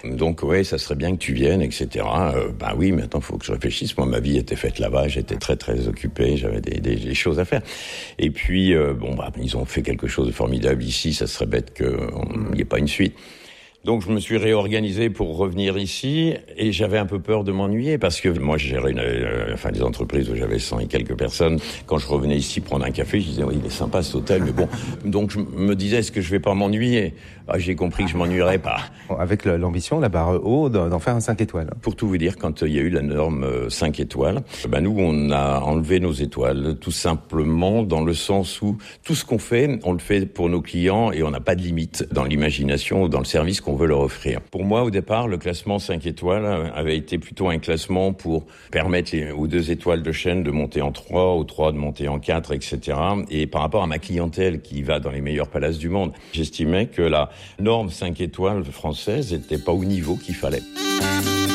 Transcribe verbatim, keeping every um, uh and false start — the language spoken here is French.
Donc ouais, ça serait bien que tu viennes, et cetera. Euh, bah oui, mais attends, faut que je réfléchisse. Moi, ma vie était faite là-bas, j'étais très très occupé, j'avais des, des, des choses à faire. Et puis euh, bon, bah ils ont fait quelque chose de formidable ici. Ça serait bête qu'il n'y ait pas une suite. Donc je me suis réorganisé pour revenir ici et j'avais un peu peur de m'ennuyer parce que moi je gérais une, euh, enfin des entreprises où j'avais cent et quelques personnes. Quand je revenais ici prendre un café, je disais oui, il est sympa cet hôtel, mais bon. Donc je me disais est-ce que je vais pas m'ennuyer? Ah, j'ai compris que je m'ennuierais pas. Avec l'ambition, la barre haute, d'en faire un cinq étoiles. Pour tout vous dire, quand il y a eu la norme cinq étoiles, ben nous on a enlevé nos étoiles tout simplement dans le sens où tout ce qu'on fait, on le fait pour nos clients et on n'a pas de limite dans l'imagination ou dans le service qu'on veut leur offrir. Pour moi, au départ, le classement cinq étoiles avait été plutôt un classement pour permettre les, aux deux étoiles de chaîne de monter en trois, aux trois de monter en quatre, et cetera. Et par rapport à ma clientèle qui va dans les meilleurs palaces du monde, j'estimais que la norme cinq étoiles française n'était pas au niveau qu'il fallait.